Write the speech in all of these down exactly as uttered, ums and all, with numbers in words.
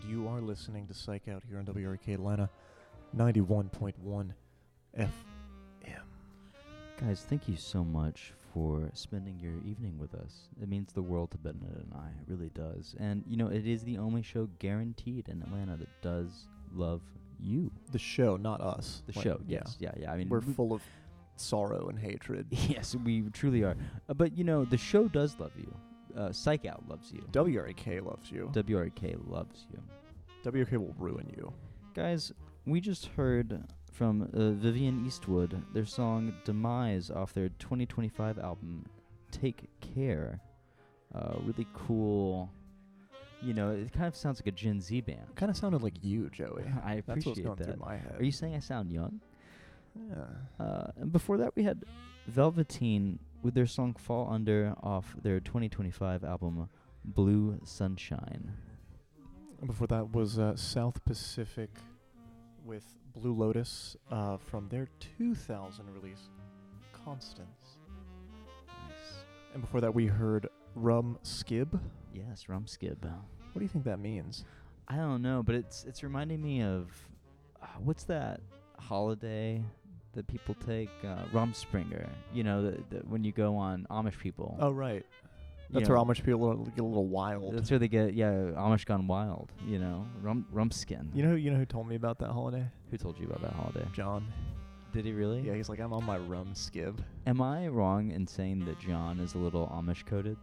you are listening to Psych Out here on W R K Atlanta, ninety-one point one F M. Guys, thank you so much for spending your evening with us. It means the world to Bennett and I. It really does. And, you know, it is the only show guaranteed in Atlanta that does love you. The show, not us. The Like, show, yes. Yeah, yeah. I mean, We're we- full of sorrow and hatred. Yes, we truly are. Uh, but, you know, the show does love you. Uh, Psych Out loves you. W R K loves you. W R K loves you. W R K will ruin you. Guys, we just heard from uh, Vivian Eastwood, their song Demise off their twenty twenty-five album, Take Care. Uh, really cool. You know, it kind of sounds like a Gen Z band. Kind of sounded like you, Joey. I That's what's appreciate going that. through my head. Are you saying I sound young? Yeah. Uh, and before that, we had Velveteen with their song Fall Under off their twenty twenty-five album, Blue Sunshine. And before that was uh, South Pacific with Blue Lotus uh, from their two thousand release, Constance. Nice. And before that, we heard Rum Skib. Yes, Rumskib. What do you think that means? I don't know, but it's it's reminding me of uh, what's that holiday that people take? Uh, Rumspringer. You know, the, the, when you go on Amish people. Oh, right. you That's know, where Amish people get a little wild. That's where they get yeah Amish gone wild. You know, Rum Rumskin. You know, you know who told me about that holiday? Who told you about that holiday? John. Did he really? Yeah, he's like, I'm on my rum skib. Am I wrong in saying that John is a little Amish coded?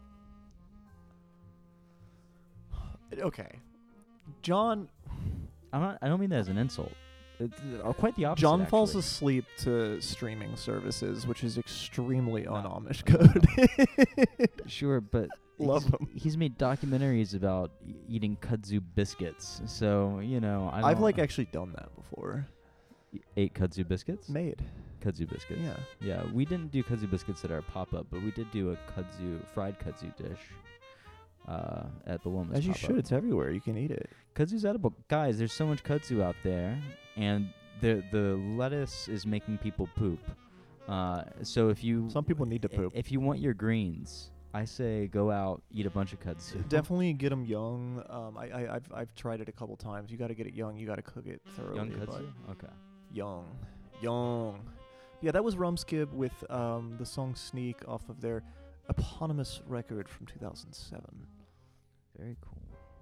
Okay. John I'm not. I don't mean that as an insult. It's uh, quite the opposite. John falls actually. asleep to streaming services, which is extremely No, un-Amish no, no. coded. Sure, but Love he's, him. he's made documentaries about e- eating kudzu biscuits. So you know, I I've don't- like actually done that before. y- ate kudzu biscuits. Made. Kudzu biscuits. Yeah. Yeah, we didn't do kudzu biscuits at our pop-up, but we did do a kudzu fried kudzu dish uh, at the Wilma's As you pop-up. should. It's everywhere. You can eat it. Kudzu's edible, guys. There's so much kudzu out there, and the the lettuce is making people poop. Uh, so if you Some people need to i- poop. If you want your greens, I say go out, eat a bunch of kudzu. Definitely get them young. Um, I, I I've I've tried it a couple times. You got to get it young. You got to cook it thoroughly. Young but kudzu. Okay. Young, young. Yeah, that was Rumskib with um the song "Sneak" off of their eponymous record from two thousand seven. Very cool.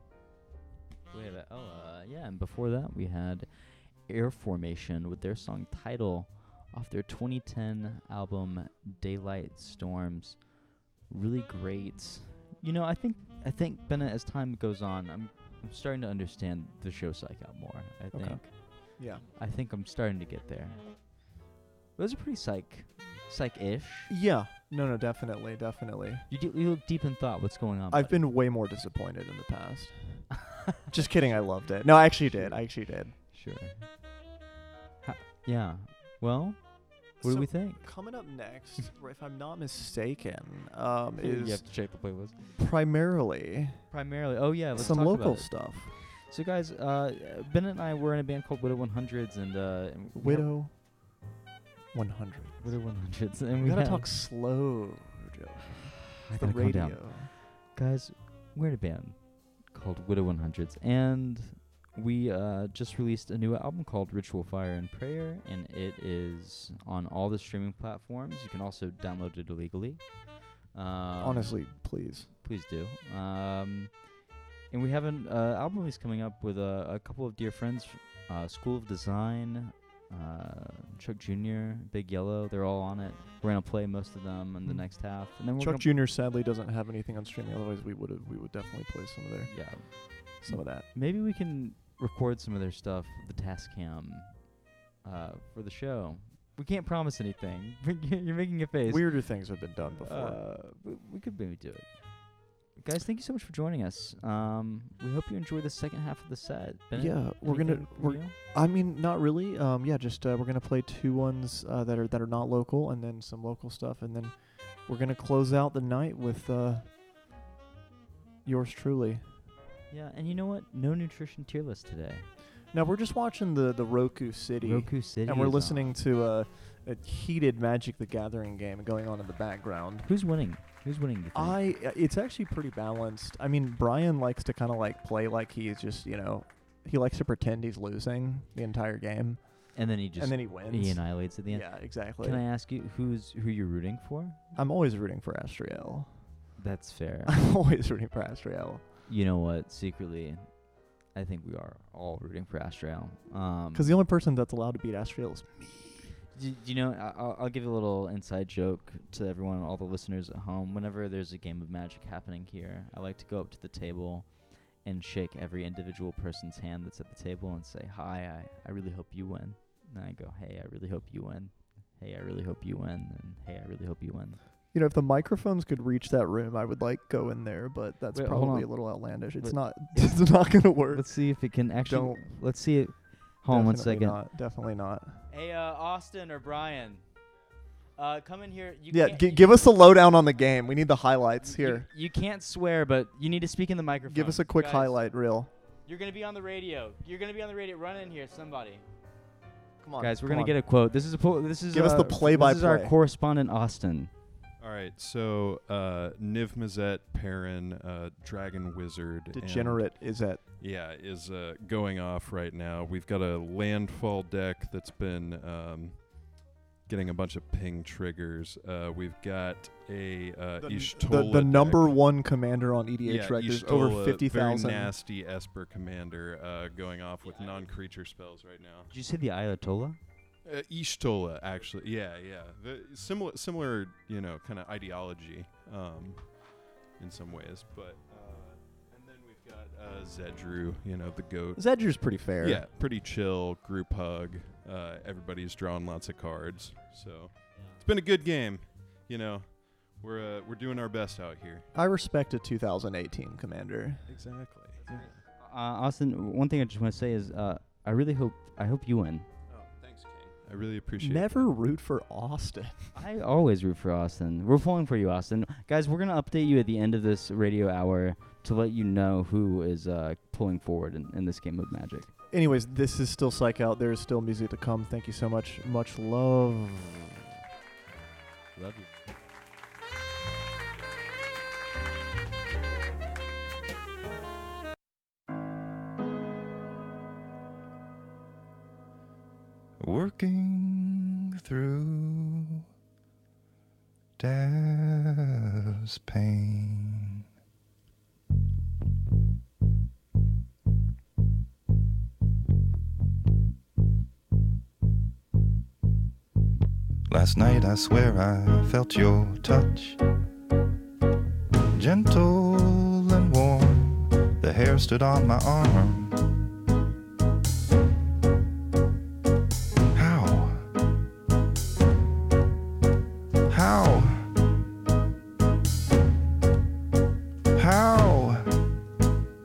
We have a, oh uh, yeah, and before that we had Air Formation with their song Title off their twenty ten album Daylight Storms. Really great. You know, I think I think Bennett, as time goes on, I'm I'm starting to understand the show Psych Out more. I Okay. think Yeah. I think I'm starting to get there. Those are pretty psych, psych-ish. Yeah. No, no, definitely, definitely. You, d- you look deep in thought. What's going on? I've buddy? been way more disappointed in the past. Just kidding. I loved it. No, I actually did. I actually did. Sure. Ha- yeah. Well, what So do we think? Coming up next, r- if I'm not mistaken, um, You is have to check the playlist. primarily Primarily, oh yeah, let's some talk local about it. stuff. So guys, uh, Bennett and I were in a band called Widow one hundreds, and uh, and we have- Widow one hundred. Widow one hundreds, and We we gotta have- talk slow, Joe. I The gotta calm radio. down. Guys, we're in a band called Widow one hundreds, and we uh, just released a new album called Ritual Fire and Prayer, and it is on all the streaming platforms. You can also download it illegally. Um, Honestly, please. please do. Um, and we have an uh, album release coming up with a, a couple of dear friends, uh, School of Design, uh, Chuck Junior, Big Yellow. They're all on it. We're gonna play most of them in the Mm. next half, and then we're Chuck gonna Junior sadly doesn't have anything on streaming. Otherwise, we would we would definitely play some of their yeah. some of that. Maybe we can record some of their stuff with the Tascam uh, for the show. We can't promise anything. You're making a face. Weirder things have been done before. Uh, we, we could maybe do it. Guys, thank you so much for joining us. Um, we hope you enjoy the second half of the set. Bennett, Yeah, we're gonna- anything from we're- you? I mean, not really. Um, yeah, just uh, we're gonna play two ones uh, that are that are not local, and then some local stuff, and then we're gonna close out the night with uh, yours truly. Yeah, and you know what? No nutrition tier list today. Now we're just watching the, the Roku City, Roku City. and we're is listening on. to a, a heated Magic the Gathering game going on in the background. Who's winning? Who's winning? Do you think? I it's actually pretty balanced. I mean, Brian likes to kind of like play like he's just, you know, he likes to pretend he's losing the entire game, and then he just and then he wins. he annihilates at the end. Yeah, exactly. Can I ask you who's who you're rooting for? I'm always rooting for Astriel. That's fair. I'm always rooting for Astriel. You know what? Secretly, I think we are all rooting for Astriel. Um, Because the only person that's allowed to beat Astriel is me. Do, do you know, I- I'll, I'll give you a little inside joke to everyone, all the listeners at home. Whenever there's a game of Magic happening here, I like to go up to the table and shake every individual person's hand that's at the table and say, hi, I, I really hope you win. And I go, hey, I really hope you win. Hey, I really hope you win. And hey, I really hope you win. You know, if the microphones could reach that room, I would like go in there, but that's Wait, hold probably on. a little outlandish. It's Wait. not. It's not gonna work. Let's see if it can actually. Don't. Let's see it. Hold on one Definitely second. Not, definitely not. Hey, uh, Austin or Brian, uh, come in here. You Yeah, can't- g- you- give us the lowdown on the game. We need the highlights you- here. You, can't swear, but you need to speak in the microphone. Give us a quick Guys, highlight reel. You're gonna be on the radio. You're gonna be on the radio. Run in here, somebody. Come on, Guys, we're come gonna on. get a quote. This is a po- this is Give us uh, the play-by-play. This is our correspondent, Austin. All right, so uh, Niv Mizzet, Perrin, uh, Dragon Wizard, and- Degenerate is at. yeah, is uh, going off right now. We've got a landfall deck that's been um, getting a bunch of ping triggers. Uh, we've got a uh, The, Ishtola the, the number deck. one commander on E D H yeah, Rec. There's Ishtola, over fifty thousand. Very nasty Esper commander uh, going off with non-creature spells right now. Did you say the Ayatollah? Uh, Ishtola, actually, yeah, yeah. The similar, similar, you know, kind of ideology, um, in some ways. But uh, and then we've got uh, Zedru, you know, the goat. Zedru's pretty fair. Yeah, pretty chill group hug. Uh, everybody's drawing lots of cards, so it's been a good game. You know, we're uh, we're doing our best out here. I respect a two thousand eighteen commander. Exactly. Uh, Austin, one thing I just want to say is, uh, I really hope I hope you win. Oh, thanks, King. I really appreciate. Never root for Austin. I always root for Austin. We're pulling for you, Austin. Guys, we're gonna update you at the end of this radio hour to let you know who is uh, pulling forward in, in this game of Magic. Anyways, this is still Psych Out. There is still music to come. Thank you so much. Much love. Love you. Working through death's pain. Last night I swear I felt your touch, gentle and warm. The hair stood on my arm